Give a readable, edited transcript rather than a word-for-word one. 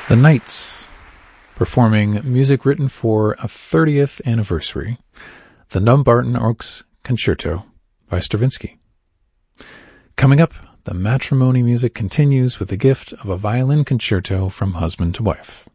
The Knights, performing music written for a 30th anniversary, the Dumbarton Oaks Concerto by Stravinsky. Coming up, the matrimony music continues with the gift of a violin concerto from husband to wife.